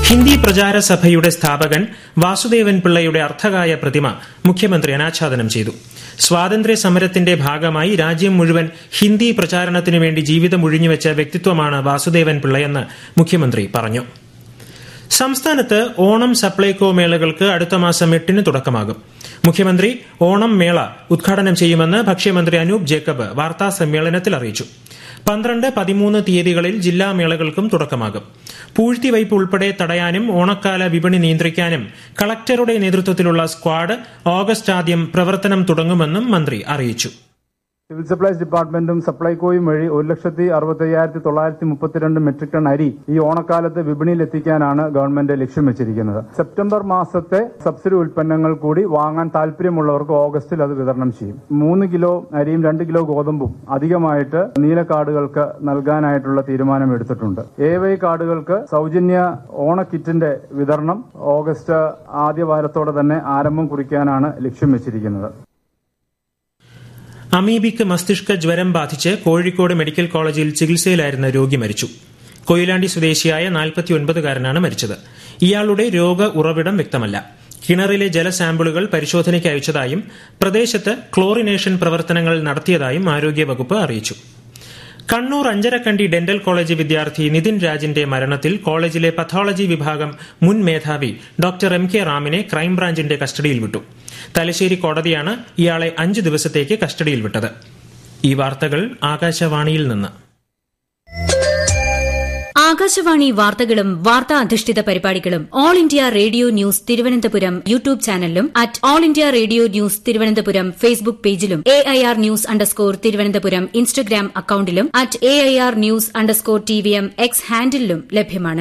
ഹിന്ദി പ്രചാര സഭയുടെ സ്ഥാപകൻ വാസുദേവൻ പിള്ളയുടെ അർത്ഥകായ പ്രതിമ മുഖ്യമന്ത്രി അനാച്ഛാദനം ചെയ്തു. സ്വാതന്ത്ര്യ സമരത്തിന്റെ ഭാഗമായി രാജ്യം മുഴുവൻ ഹിന്ദി പ്രചാരണത്തിനു വേണ്ടി ജീവിതം ഉഴിഞ്ഞുവെച്ച വ്യക്തിത്വമാണ് വാസുദേവൻ പിള്ളയെന്ന് മുഖ്യമന്ത്രി പറഞ്ഞു. സംസ്ഥാനത്ത് ഓണം സപ്ലൈകോ മേളകൾക്ക് അടുത്ത മാസം 8-ന് തുടക്കമാകും. മുഖ്യമന്ത്രി ഓണം മേള ഉദ്ഘാടനം ചെയ്യുമെന്ന് ഭക്ഷ്യമന്ത്രി അനൂപ് ജേക്കബ് വാർത്താ സമ്മേളനത്തിൽ അറിയിച്ചു. 12, 13 തീയതികളിൽ ജില്ലാ മേളകൾക്കും തുടക്കമാകും. പൂഴ്ത്തിവയ്പ് ഉൾപ്പെടെ തടയാനും ഓണക്കാല വിപണി നിയന്ത്രിക്കാനും കളക്ടറുടെ നേതൃത്വത്തിലുള്ള സ്ക്വാഡ് ഓഗസ്റ്റ് ആദ്യം പ്രവർത്തനം തുടങ്ങുമെന്നും മന്ത്രി അറിയിച്ചു. സിവിൽ സപ്ലൈസ് ഡിപ്പാർട്ട്മെന്റും സപ്ലൈകോയും വഴി 1,65,3232 മെട്രിക് ടൺ അരി ഈ ഓണക്കാലത്ത് വിപണിയിൽ എത്തിക്കാനാണ് ഗവൺമെന്റ് ലക്ഷ്യം വെച്ചിരിക്കുന്നത്. സെപ്റ്റംബർ മാസത്തെ സബ്സിഡി ഉൽപ്പന്നങ്ങൾ കൂടി വാങ്ങാൻ താല്പര്യമുള്ളവർക്ക് ഓഗസ്റ്റിൽ അത് വിതരണം ചെയ്യും. 3 കിലോ അരിയും 2 കിലോ ഗോതമ്പും അധികമായിട്ട് നീല കാർഡുകൾക്ക് നൽകാനായിട്ടുള്ള തീരുമാനം എടുത്തിട്ടുണ്ട്. AY കാർഡുകൾക്ക് സൗജന്യ ഓണ കിറ്റിന്റെ വിതരണം ഓഗസ്റ്റ് ആദ്യ വാരത്തോടെ തന്നെ ആരംഭം കുറിക്കാനാണ് ലക്ഷ്യം വെച്ചിരിക്കുന്നത്. അമീബിക്ക് മസ്തിഷ്ക ജ്വരം ബാധിച്ച് കോഴിക്കോട് മെഡിക്കൽ കോളേജിൽ ചികിത്സയിലായിരുന്ന രോഗി മരിച്ചു. കൊയിലാണ്ടി സ്വദേശിയായ 49-കാരനാണ് മരിച്ചത്. ഇയാളുടെ രോഗ ഉറവിടം വ്യക്തമല്ല. കിണറിലെ ജലസാമ്പിളുകൾ പരിശോധനയ്ക്ക് അയച്ചതായും പ്രദേശത്ത് ക്ലോറിനേഷൻ പ്രവർത്തനങ്ങൾ നടത്തിയതായും ആരോഗ്യവകുപ്പ് അറിയിച്ചു. കണ്ണൂർ അഞ്ചരക്കണ്ടി ഡെന്റൽ കോളേജ് വിദ്യാർത്ഥി നിതിൻ രാജിന്റെ മരണത്തിൽ കോളേജിലെ പത്തോളജി വിഭാഗം മുൻ മേധാവി ഡോക്ടർ MK റാമിനെ ക്രൈംബ്രാഞ്ചിന്റെ കസ്റ്റഡിയിൽ വിട്ടു. തലശ്ശേരി കോടതിയാണ് ഇയാളെ 5 ദിവസത്തേക്ക് കസ്റ്റഡിയിൽ വിട്ടത്. ഈ വാർത്തകൾ ആകാശവാണിയിൽ നിന്ന്. ആകാശവാണി വാർത്തകളും വാർത്താ അധിഷ്ഠിത പരിപാടികളും all India radio news Thiruvananthapuram YouTube ചാനലിലും @all India radio news Thiruvananthapuram Facebook പേജിലും AIR _ തിരുവനന്തപുരം ഇൻസ്റ്റഗ്രാം അക്കൌണ്ടിലും @AIR News _ TVM X ഹാൻഡിലും ലഭ്യമാണ്.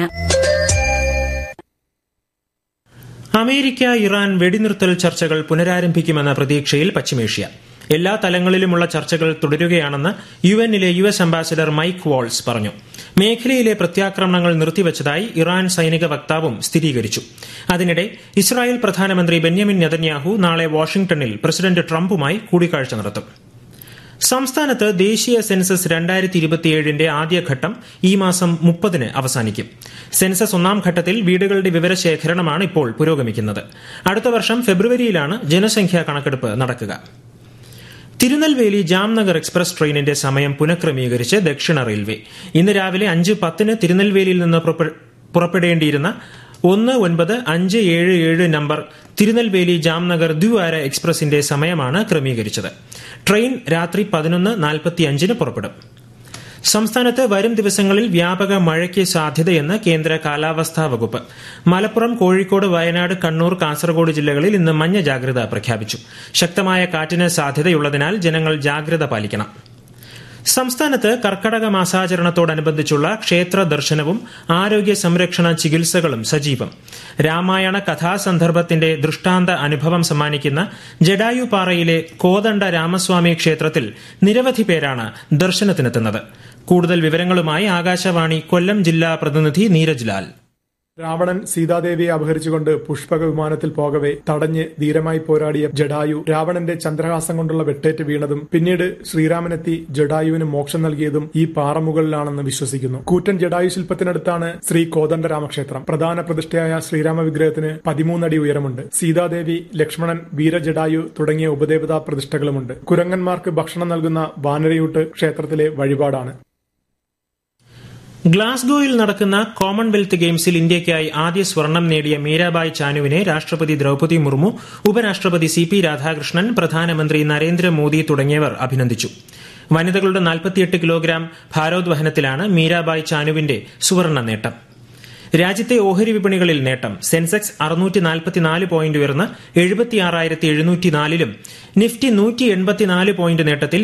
അമേരിക്ക ഇറാൻ വെടിനിർത്തൽ ചർച്ചകൾ പുനരാരംഭിക്കുമെന്ന പ്രതീക്ഷയിൽ പശ്ചിമേഷ്യ. എല്ലാ തലങ്ങളിലുമുള്ള ചർച്ചകൾ തുടരുകയാണെന്ന് UN-ലെ US അംബാസിഡർ മൈക്ക് വാൾസ് പറഞ്ഞു. മേഖലയിലെ പ്രത്യാക്രമണങ്ങൾ നിർത്തിവച്ചതായി ഇറാൻ സൈനിക വക്താവും സ്ഥിരീകരിച്ചു. അതിനിടെ ഇസ്രായേൽ പ്രധാനമന്ത്രി ബെന്യാമിൻ നെതന്യാഹു നാളെ വാഷിംഗ്ടണിൽ പ്രസിഡന്റ് ട്രംപുമായി കൂടിക്കാഴ്ച നടത്തും. സംസ്ഥാനത്ത് ദേശീയ സെൻസസ് 2027ന്റെ ആദ്യഘട്ടം ഈ മാസം 30-ന് അവസാനിക്കും. സെൻസസ് 1ാം ഘട്ടത്തിൽ വീടുകളുടെ വിവരശേഖരണമാണ് ഇപ്പോൾ പുരോഗമിക്കുന്നത്. അടുത്ത വർഷം ഫെബ്രുവരിയിലാണ് ജനസംഖ്യാ കണക്കെടുപ്പ് നടക്കുക. തിരുനെൽവേലി ജാംനഗർ എക്സ്പ്രസ് ട്രെയിനിന്റെ സമയം പുനഃക്രമീകരിച്ച് ദക്ഷിണ റെയിൽവേ. ഇന്ന് രാവിലെ 5:10-ന് തിരുനെൽവേലിയിൽ നിന്ന് പുറപ്പെടേണ്ടിയിരുന്ന 1957 നമ്പർ തിരുനെൽവേലി ജാംനഗർ ദ്വിവാര എക്സ്പ്രസിന്റെ സമയമാണ് ക്രമീകരിച്ചത്. ട്രെയിൻ രാത്രി 11:45-ന് പുറപ്പെടും. സംസ്ഥാനത്ത് വരും ദിവസങ്ങളിൽ വ്യാപക മഴയ്ക്ക് സാധ്യതയെന്ന് കേന്ദ്ര കാലാവസ്ഥാ വകുപ്പ്. മലപ്പുറം, കോഴിക്കോട്, വയനാട്, കണ്ണൂർ, കാസർഗോഡ് ജില്ലകളിൽ ഇന്ന് മഞ്ഞ ജാഗ്രത പ്രഖ്യാപിച്ചു. ശക്തമായ കാറ്റിന് സാധ്യതയുള്ളതിനാൽ ജനങ്ങൾ ജാഗ്രത പാലിക്കണം. സംസ്ഥാനത്ത് കർക്കടക മാസാചരണത്തോടനുബന്ധിച്ചുള്ള ക്ഷേത്ര ദർശനവും ആരോഗ്യ സംരക്ഷണ ചികിത്സകളും സജീവം. രാമായണ കഥാസന്ദർഭത്തിന്റെ ദൃഷ്ടാന്ത അനുഭവം സമ്മാനിക്കുന്ന ജഡായുപാറയിലെ കോദണ്ഡ രാമസ്വാമി ക്ഷേത്രത്തിൽ നിരവധി പേരാണ് ദർശനത്തിനെത്തുന്നത്. കൂടുതൽ വിവരങ്ങളുമായി ആകാശവാണി കൊല്ലം ജില്ലാ പ്രതിനിധി നീരജ് ലാൽ. രാവണൻ സീതാദേവിയെ അപഹരിച്ചുകൊണ്ട് പുഷ്പക വിമാനത്തിൽ പോകവെ തടഞ്ഞ് ധീരമായി പോരാടിയ ജഡായു രാവണന്റെ ചന്ദ്രഹാസം കൊണ്ടുള്ള വെട്ടേറ്റ് വീണതും പിന്നീട് ശ്രീരാമനെത്തി ജഡായുവിന് മോക്ഷം നൽകിയതും ഈ പാറമുകളിലാണെന്ന് വിശ്വസിക്കുന്നു. കൂറ്റൻ ജഡായു ശില്പത്തിനടുത്താണ് ശ്രീ കോദണ്ഡ രാമക്ഷേത്രം. പ്രധാന പ്രതിഷ്ഠയായ ശ്രീരാമ വിഗ്രഹത്തിന് 13 അടി ഉയരമുണ്ട്. സീതാദേവി, ലക്ഷ്മണൻ, വീരജഡായു തുടങ്ങിയ ഉപദേവതാ പ്രതിഷ്ഠകളുമുണ്ട്. കുരങ്ങന്മാർക്ക് ഭക്ഷണം നൽകുന്ന വാനരയൂട്ട് ക്ഷേത്രത്തിലെ വഴിപാടാണ്. ഗ്ലാസ്ഗോയിൽ നടക്കുന്ന കോമൺവെൽത്ത് ഗെയിംസിൽ ഇന്ത്യയ്ക്കായി ആദ്യ സ്വർണം നേടിയ മീരാബായ് ചാനുവിനെ രാഷ്ട്രപതി ദ്രൌപദി മുർമു, ഉപരാഷ്ട്രപതി CP രാധാകൃഷ്ണൻ, പ്രധാനമന്ത്രി നരേന്ദ്രമോദി തുടങ്ങിയവർ അഭിനന്ദിച്ചു. വനിതകളുടെ 48 കിലോഗ്രാം ഭാരോദ്വഹനത്തിലാണ് മീരാബായ് ചാനുവിന്റെ സുവർണ നേട്ടം. രാജ്യത്തെ ഓഹരി വിപണികളിൽ നേട്ടം. സെൻസെക്സ് 644 പോയിന്റ് ഉയർന്ന് 76,704-ലും നിഫ്റ്റി 184 പോയിന്റ് നേട്ടത്തിൽ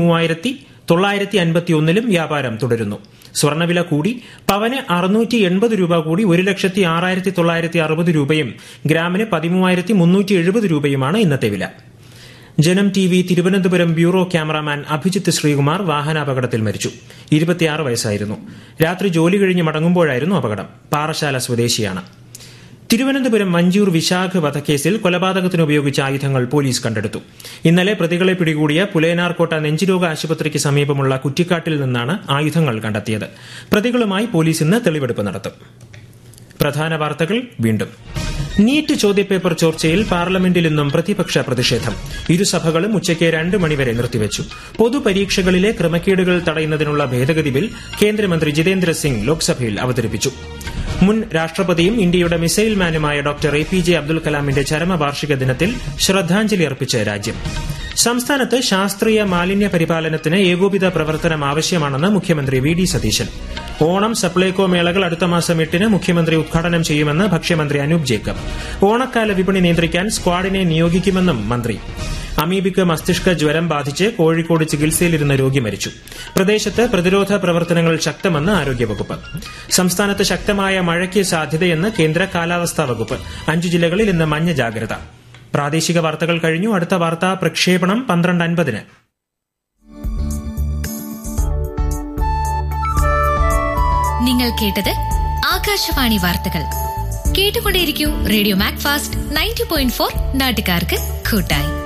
23,951-ലും വ്യാപാരം തുടരുന്നു. സ്വർണ്ണവില കൂടി. പവന് 680 രൂപ കൂടി 1,06,960 രൂപയും ഗ്രാമിന് 13,370 രൂപയുമാണ് ഇന്നത്തെ വില. ജനം TV Thiruvananthapuram bureau cameraman Abhijith Sreekumar വാഹനാപകടത്തിൽ മരിച്ചു. 26 വയസ്സായിരുന്നു. രാത്രി ജോലി കഴിഞ്ഞ് മടങ്ങുമ്പോഴായിരുന്നു അപകടം. പാറശാല സ്വദേശിയാണ്. തിരുവനന്തപുരം മഞ്ചൂർ വിശാഖ് വധക്കേസിൽ കൊലപാതകത്തിന് ഉപയോഗിച്ച ആയുധങ്ങൾ പോലീസ് കണ്ടെടുത്തു. ഇന്നലെ പ്രതികളെ പിടികൂടിയ പുലയനാർകോട്ട നെഞ്ചുരോഗ ആശുപത്രിക്ക് സമീപമുള്ള കുറ്റിക്കാട്ടിൽ നിന്നാണ് ആയുധങ്ങൾ കണ്ടെത്തിയത്. പ്രതികളുമായി പോലീസ് ഇന്ന് തെളിവെടുപ്പ് നടത്തും. പ്രധാന വാർത്തകൾ വീണ്ടും. നീറ്റ് ചോദ്യപേപ്പർ ചോർച്ചയിൽ പാർലമെന്റിൽ ഇന്നും പ്രതിപക്ഷ പ്രതിഷേധം. ഇരുസഭകളും ഉച്ചയ്ക്ക് 2 മണിവരെ നിർത്തിവച്ചു. പൊതുപരീക്ഷകളിലെ ക്രമക്കേടുകൾ തടയുന്നതിനുള്ള ഭേദഗതി ബിൽ കേന്ദ്രമന്ത്രി ജിതേന്ദ്ര സിംഗ് ലോക്സഭയിൽ അവതരിപ്പിച്ചു. മുൻ രാഷ്ട്രപതിയും ഇന്ത്യയുടെ മിസൈൽ മാനുമായ ഡോക്ടർ APJ അബ്ദുൽ കലാമിന്റെ ചരമവാർഷിക ദിനത്തിൽ ശ്രദ്ധാഞ്ജലി അർപ്പിച്ച് രാജ്യം. സംസ്ഥാനത്ത് ശാസ്ത്രീയ മാലിന്യ പരിപാലനത്തിന് ഏകോപിത പ്രവർത്തനം ആവശ്യമാണെന്ന് മുഖ്യമന്ത്രി VD സതീശൻ. ഓണം സപ്ലൈകോ മേളകൾ അടുത്ത മാസം 8-ന് മുഖ്യമന്ത്രി ഉദ്ഘാടനം ചെയ്യുമെന്ന് ഭക്ഷ്യമന്ത്രി അനൂപ് ജേക്കബ്. ഓണക്കാല വിപണി നിയന്ത്രിക്കാൻ സ്ക്വാഡിനെ നിയോഗിക്കുമെന്നും മന്ത്രി. അമീബിക്ക് മസ്തിഷ്ക ജ്വരം ബാധിച്ച് കോഴിക്കോട് ചികിത്സയിലിരുന്ന രോഗി മരിച്ചു. പ്രദേശത്ത് പ്രതിരോധ പ്രവർത്തനങ്ങൾ ശക്തമെന്ന് ആരോഗ്യവകുപ്പ്. സംസ്ഥാനത്ത് ശക്തമായ മഴയ്ക്ക് സാധ്യതയെന്ന് കേന്ദ്ര കാലാവസ്ഥാ വകുപ്പ്. 5 ജില്ലകളിൽ ഇന്ന് മഞ്ഞ ജാഗ്രത. പ്രാദേശിക വാർത്തകൾ കഴിഞ്ഞു. അടുത്ത വാർത്താ പ്രക്ഷേപണം 12:50-ന്. നിങ്ങൾ കേട്ടത് ആകാശവാണി വാർത്തകൾ. കേട്ടുകൊണ്ടേയിരിക്കൂ റേഡിയോ മാക്ഫാസ്റ്റ് 90.4 നാട്ടുകാർക്ക് കൂട്ടായി.